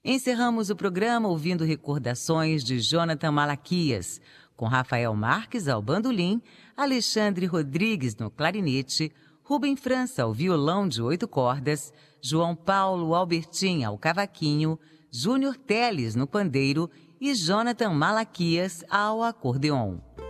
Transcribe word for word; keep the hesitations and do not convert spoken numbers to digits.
Encerramos o programa ouvindo recordações de Jonathan Malaquias, com Rafael Marques ao bandolim, Alexandre Rodrigues no clarinete, Rubem França ao violão de oito cordas, João Paulo Albertin ao cavaquinho, Júnior Teles no pandeiro e Jonathan Malaquias ao acordeon.